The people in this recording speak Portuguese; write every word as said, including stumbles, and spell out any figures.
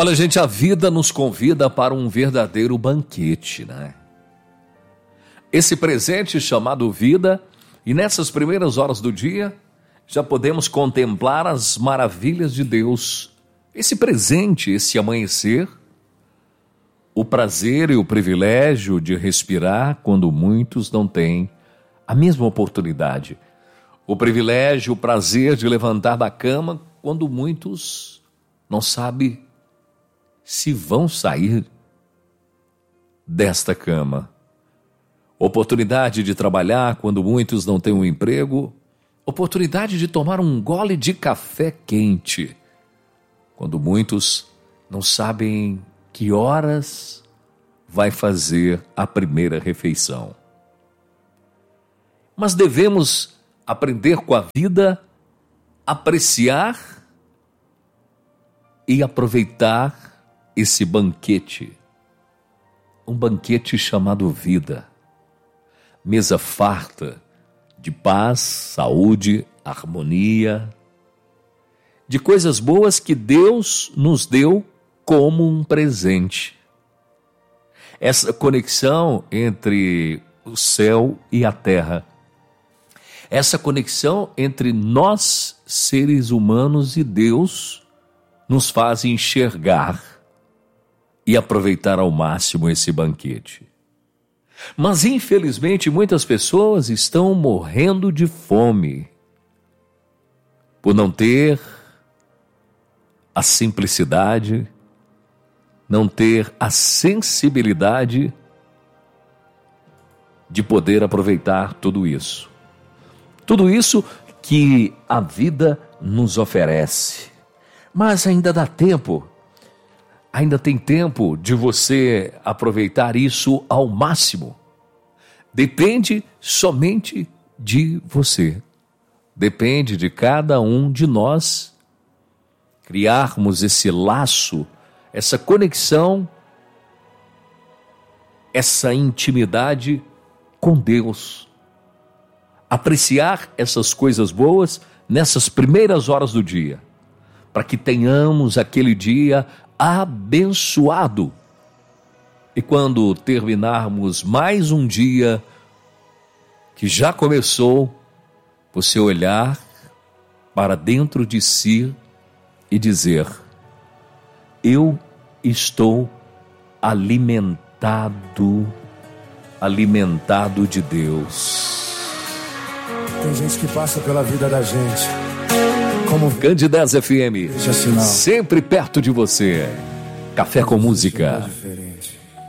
Olha, gente, a vida nos convida para um verdadeiro banquete, né? Esse presente chamado vida, e nessas primeiras horas do dia, já podemos contemplar as maravilhas de Deus. Esse presente, esse amanhecer, o prazer e o privilégio de respirar quando muitos não têm a mesma oportunidade. O privilégio, o prazer de levantar da cama quando muitos não sabem se vão sair desta cama. Oportunidade de trabalhar quando muitos não têm um emprego. Oportunidade de tomar um gole de café quente quando muitos não sabem que horas vai fazer a primeira refeição. Mas devemos aprender com a vida, apreciar e aproveitar esse banquete. Um banquete chamado vida. Mesa farta de paz, saúde, harmonia, de coisas boas que Deus nos deu como um presente. Essa conexão entre o céu e a terra, essa conexão entre nós, seres humanos, e Deus, nos faz enxergar e aproveitar ao máximo esse banquete. Mas, infelizmente, muitas pessoas estão morrendo de fome por não ter a simplicidade, não ter a sensibilidade de poder aproveitar tudo isso. Tudo isso que a vida nos oferece. Mas ainda dá tempo, ainda tem tempo de você aproveitar isso ao máximo. Depende somente de você. Depende de cada um de nós criarmos esse laço, essa conexão, essa intimidade com Deus. Apreciar essas coisas boas nessas primeiras horas do dia, para que tenhamos aquele dia abençoado. E quando terminarmos mais um dia que já começou, você olhar para dentro de si e dizer: eu estou alimentado, alimentado de Deus. Tem gente que passa pela vida da gente como Candidez F M, sempre perto de você. Café com música. Diferente.